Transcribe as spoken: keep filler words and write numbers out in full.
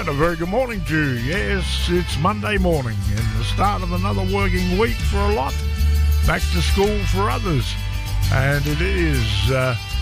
And a very good morning to you. Yes, it's Monday morning and the start of another working week for a lot. Back to school for others. And it is uh,